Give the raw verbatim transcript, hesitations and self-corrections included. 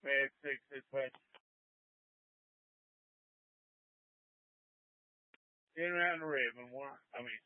Bad six six five. In around the ribbon one. I mean